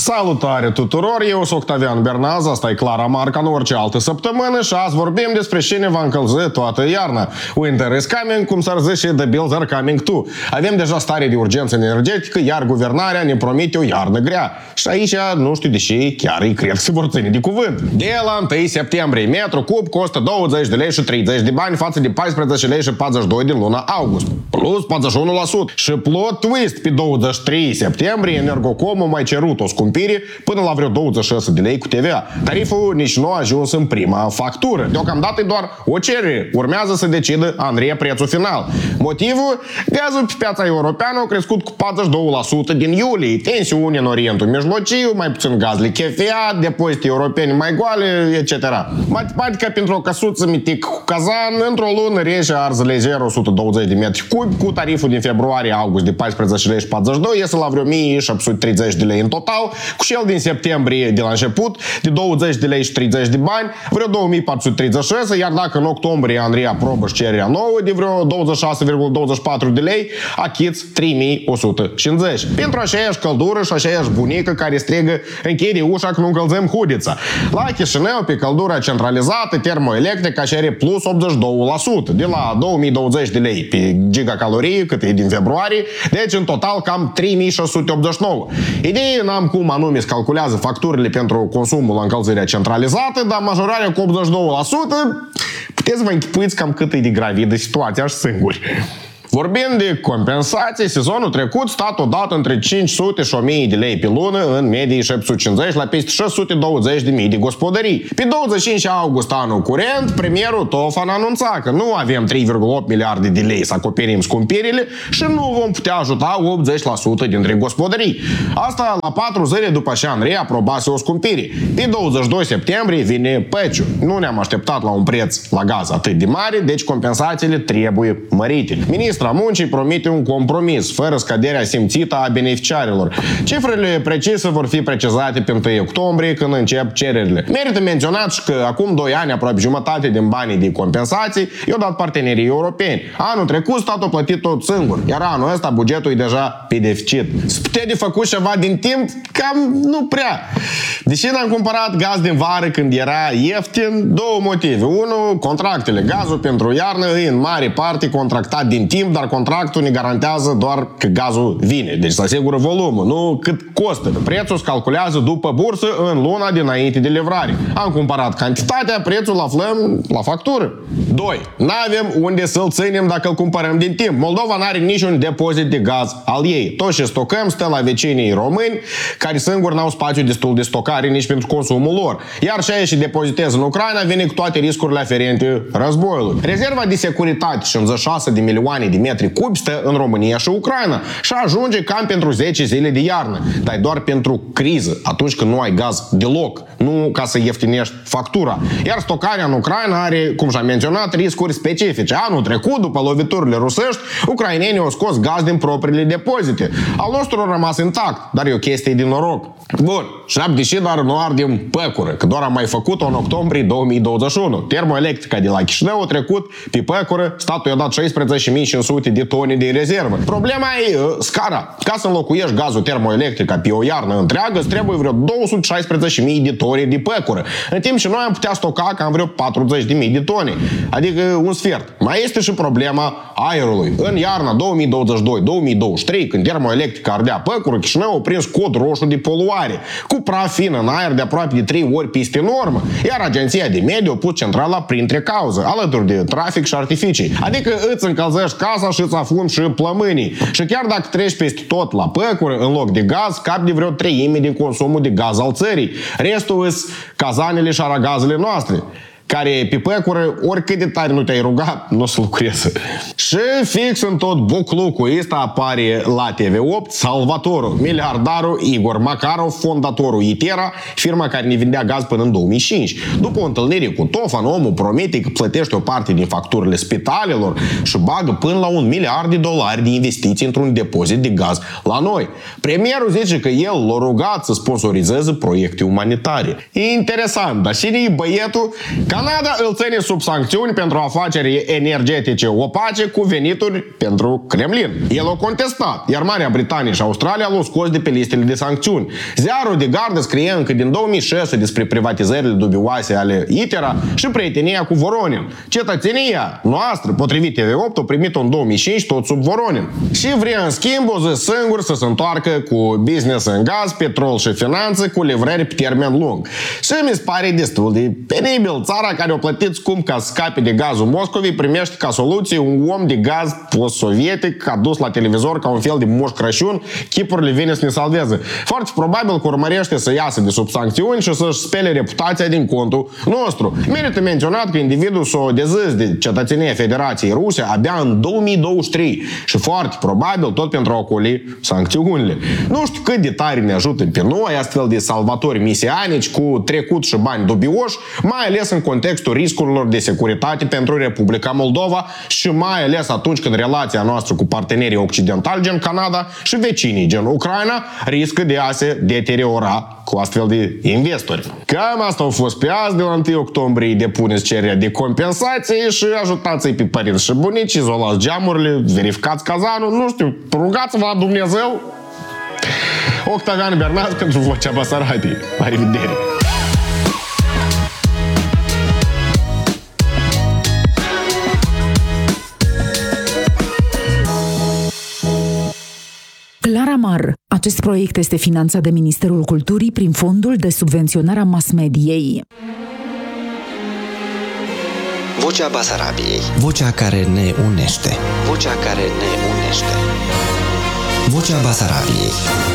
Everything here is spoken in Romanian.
Salutare tuturor, eu sunt Octavian Bernaz, asta e Clara Marca în orice altă săptămână și azi vorbim despre cine va încălzi toată iarna. Winter is coming, cum s-ar zice, the bills are coming too. Avem deja stare de urgență energetică, iar guvernarea ne promite o iarnă grea. Și aici, nu știu de ce, chiar îi cred că se vor ține de cuvânt. De la 1 septembrie, metru cub costă 20 de lei și 30 de bani față de 14 lei și 42 din luna august, plus 41%. Și plot twist, pe 23 septembrie, Energocomul mai cerut o scumpire până la vreo 26 de lei cu TVA. Tariful nici nu a ajuns în prima factură. Deocamdată e doar o cerere. Urmează să decidă Andrei prețul final. Motivul? Gazul pe piața europeană a crescut cu 42% din iulie. Tensiuni în Orientul Mijlociu, mai puțin gaz lichefiat, depozite europene mai goale, etc. Matematica pentru o căsuță mitic cu cazan, într-o lună rece arză lejer 120 de metri cubi, cu tariful din februarie-august de 14 lei și 42, iese la vreo 1730 de lei în total, cu cel din septembrie de la început, de 20 de lei și 30 de bani, vreo 2436, iar dacă în octombrie Andrei aprobă și cererea nouă de vreo 26,24 de lei, achiți 3150. Pentru aceeași căldură și aceeași bunică care strigă închide ușa că nu încălzăm hudița. La Chișinău, pe căldura centralizată, termoelectrica cere plus 82%, de la 2020 de lei pe gigacalorie, cât e din februarie, deci în total cam 3689. Ideea n-am cum anume se calculează facturile pentru consumul la încălzirea centralizată, dar majorarea cu 82%, puteți vă închipuiți cam cât e de gravidă situația și singuri. Vorbind de compensații, sezonul trecut stat odată între 500 și 1000 de lei pe lună, în medie 750 la peste 620 de mii de gospodării. Pe 25 august anul curent, premierul Tofan anunța că nu avem 3,8 miliarde de lei să acoperim scumpirile și nu vom putea ajuta 80% dintre gospodării. Asta la 4 zile după ce Andrei aprobase o scumpire. Pe 22 septembrie vine peciu. Nu ne-am așteptat la un preț la gaz atât de mare, deci compensațiile trebuie mărite. Ministrul Muncii promite un compromis, fără scăderea simțită a beneficiarilor. Cifrele precise vor fi precizate pe 1 octombrie, când încep cererile. Merită menționat și că acum 2 ani, aproape jumătate din banii de compensații i-au dat partenerii europeni. Anul trecut statul a plătit tot singur, iar anul ăsta bugetul e deja pe deficit. Se putea de făcut ceva din timp? Cam nu prea. Deși n-am cumpărat gaz din vară când era ieftin, două motive. Unu, contractele. Gazul pentru iarnă e în mare parte contractat din timp, dar contractul ne garantează doar că gazul vine. Deci se asigură volumul, nu cât costă. Prețul se calculează după bursă în luna dinainte de livrare. Am cumpărat cantitatea, prețul îl aflăm la factură. 2. N-avem unde să-l ținem dacă îl cumpărăm din timp. Moldova n-are niciun depozit de gaz al ei. Tot ce stocăm stă la vecinii români, care singuri n-au spațiu destul de stocare nici pentru consumul lor. Iar ce și depozitez în Ucraina vine cu toate riscurile aferente războiului. Rezerva de securitate, 56 de milioane de metri cubi, stă în România și Ucraina și ajunge cam pentru 10 zile de iarnă, dar doar pentru criză, atunci când nu ai gaz deloc, nu ca să ieftinești factura. Iar stocarea în Ucraina are, cum și-am menționat, riscuri specifice. Anul trecut, după loviturile rusești, ucrainenii au scos gaz din propriile depozite. Al nostru a rămas intact, dar e o chestie din noroc. Bun, șap deși doar nu ardem păcură, că doar am mai făcut-o în octombrie 2021. Termoelectrica de la Chișinău a trecut pe păcură, statul i-a dat 16.500 de tone de rezervă. Problema e scara. Ca să înlocuiești gazul termoelectrica pe o iarnă întreagă, îți trebuie vreo 216.000 de tone de păcură. În timp ce noi am putea stoca cam vreo 40.000 de tone. Adică un sfert. Mai este și problema aerului. În iarna 2022-2023, când termoelectrica ardea păcură, Chișinău a prins cod roșu de poluare, cu praf fin în aer de aproape de 3 ori peste normă, iar Agenția de Mediu a pus centrala printre cauze, alături de trafic și artificii. Adică îți încălzești casa și îți afunzi și plămânii. Și chiar dacă treci peste tot la păcură, în loc de gaz, capi de vreo 1/3 din consumul de gaz al țării. Restul îs cazanele și aragazele noastre, care pe păcură, oricât de tare nu te-ai rugat, nu o să lucreze. Și fix în tot buclucul ăsta apare la TV8 salvatorul, miliardarul Igor Makarov, fondatorul Itera, firma care ne vindea gaz până în 2005. După o întâlnire cu Tofan, omul promite că plătește o parte din facturile spitalelor și bagă până la $1 miliard de investiții într-un depozit de gaz la noi. Premierul zice că el l-a rugat să sponsorizeze proiecte umanitare. E interesant, dar cine e băietul? Ca Canada îl ține sub sancțiuni pentru afaceri energetice opace cu venituri pentru Kremlin. El o contestat, iar Marea Britanie și Australia l-au scos de pe listele de sancțiuni. Ziarul The Guardian scrie încă din 2006 despre privatizările dubioase ale ITER și prietenia cu Voronin. Cetățenia noastră, potrivit TV8, a primit-o în 2005 tot sub Voronin. Și vrea în schimb o zi singur să se întoarcă cu business în gaz, petrol și finanțe cu livrări pe termen lung. Și mi se pare destul de penibil. Țara care a plătit scump ca să scape de gazul Moscovei primește ca soluție un om de gaz post-sovietic adus la televizor ca un fel de Moș Crăciun, chipurile vine să ne salveze. Foarte probabil că urmărește să iasă de sub sancțiuni și să-și spele reputația din contul nostru. Merită menționat că individul s-a dezis de cetățenia Federației Ruse abia în 2023 și foarte probabil tot pentru a ocoli sancțiunile. Nu știu cât de tare ne ajută pe noi astfel de salvatori misianici cu trecut și bani dubioși, mai ales în contextul riscurilor de securitate pentru Republica Moldova și mai ales atunci când relația noastră cu partenerii occidentali gen Canada și vecinii gen Ucraina riscă de a se deteriora cu astfel de investori. Cam asta a fost pe azi. De la 1 octombrie depuneți cererea de compensație și ajutați-i pe părinți și bunici, izolați geamurile, verificați cazanul, nu știu, rugați-vă la Dumnezeu. Octavian Bernaz pentru Vocea Basarabiei. La revedere! Claramar. Acest proiect este finanțat de Ministerul Culturii prin Fondul de Subvenționare a Mass-Mediei. Vocea Basarabiei. Vocea care ne unește. Vocea care ne unește. Vocea Basarabiei.